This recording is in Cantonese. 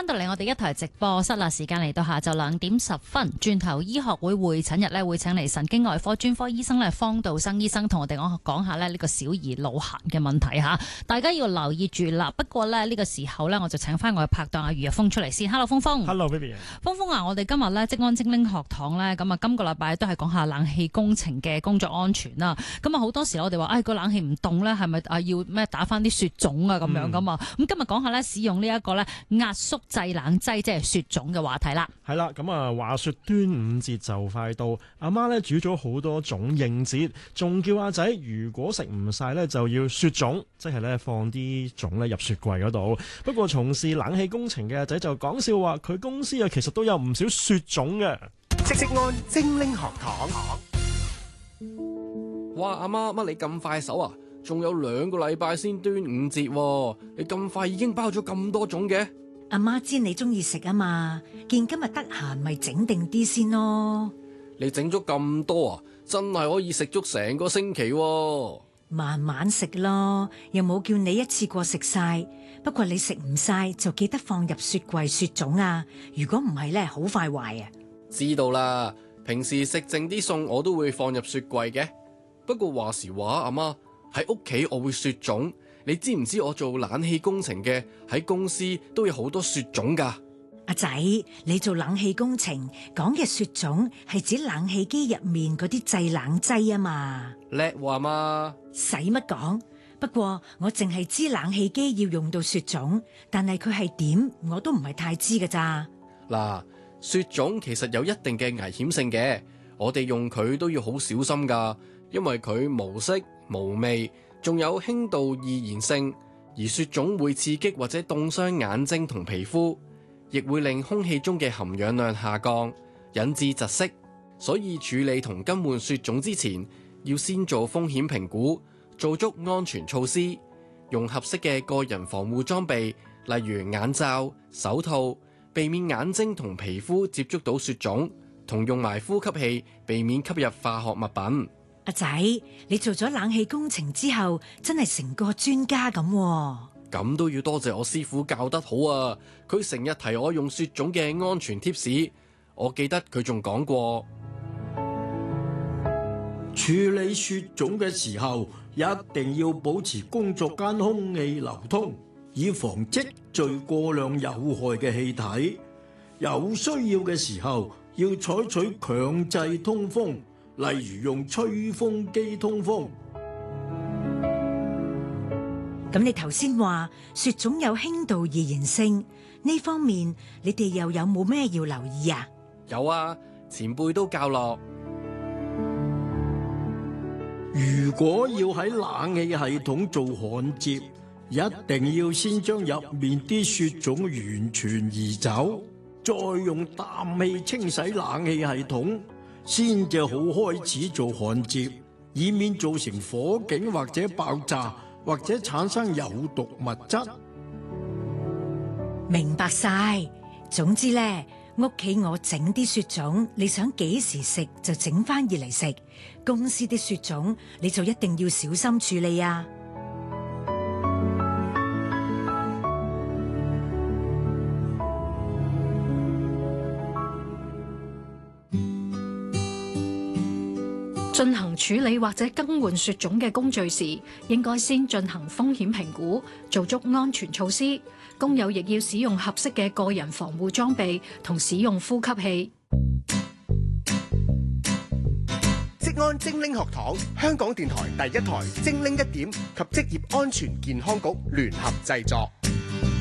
翻到嚟我哋一台直播室啦，時間嚟到下晝2:10，轉頭醫學會會診日咧，會請嚟神經外科專科醫生咧方道生醫生同我哋講下咧呢個小兒腦癇嘅問題吓，大家要留意住啦。不過咧呢個時候咧，我就請翻我嘅拍檔阿余日峰出嚟先。Hello， 峰峰。 Hello baby。 峰峰啊，我哋今日咧職安精靈學堂咧，咁啊今個禮拜都係講下冷氣工程嘅工作安全啦。咁啊好多時我哋話，個冷氣唔凍咧，係咪要咩打翻啲雪種啊咁樣噶嘛？咁今日講下咧使用呢一個咧壓縮製冷劑，即係雪種嘅話題啦。 係啦，咁啊話說端午節就快到，阿媽咧煮咗好多種應節，仲叫阿仔如果食唔晒咧就要雪種，即係咧放啲種咧入雪櫃嗰度。不過從事冷氣工程嘅阿仔就講笑話，佢公司啊其實都有唔少雪種嘅。 職安精靈學堂。 哇！阿媽，乜你咁快手啊？仲有2個禮拜先端午節喎，你咁快已經包咗咁多種嘅？ 阿媽知你中意食啊嘛，見今日得閒咪整定啲先咯。 你整咗咁多啊，真係可以食足成個星期喎。 慢慢食咯，又冇叫你一次過食晒。不過你食唔晒就記得放入雪櫃雪種啊，如果唔係咧，好快壞啊。 知道啦，平時食剩啲餸我都會放入雪櫃嘅。不過話時話，阿媽，喺屋企我會雪種，你知唔知我做冷氣工程嘅喺公司都有好多雪種噶？ 阿仔，你做冷氣工程講嘅雪種係指冷氣機入面嗰啲製冷劑啊嘛。 叻話嘛， 使乜講？不過我淨係知冷氣機要用到雪種，但係佢係點我都唔係太知㗎咋。 嗱，雪種其實有一定嘅危險性嘅，我哋用佢都要好小心噶，因為佢無色無味，仲有輕度易燃性，而雪種會刺激或者凍傷眼睛同皮膚，亦會令空氣中嘅含氧量下降，引致窒息。所以處理同更換雪種之前，要先做風險評估，做足安全措施，用合適嘅個人防護裝備，例如眼罩、手套，避免眼睛同皮膚接觸到雪種，同用埋呼吸器，避免吸入化學物品。 阿仔，你做咗冷氣工程之後，真係成個專家咁喎。 咁都要多謝我師傅教得好啊！佢成日提我用雪種嘅安全貼士，我記得佢仲講過， 處理雪種嘅時候，一定要保持工作間空氣流通，以防積聚過量有害嘅氣體。有需要嘅時候，要採取強制通風，例如用吹風機通風。 咁你頭先話雪種有輕度易燃性，呢方面你哋又有冇咩要留意啊？ 有啊，前輩都教落。 如果要喺冷氣系統做焊接，一定要先將入面啲雪種完全移走，再用氮氣清洗冷氣系統，先至好開始做焊接，以免造成火警或者爆炸，或者產生有毒物質。 明白晒。總之呢，屋企我整啲雪種，你想幾時食就整翻熱嚟食。公司啲雪種你就一定要小心處理啊。 進行處理或者更換雪種嘅工序時，應該先進行風險評估，做足安全措施。工友亦要使用合適嘅個人防護裝備同使用呼吸器。 職安精靈學堂，香港電台第1台精靈一點及職業安全健康局聯合製作。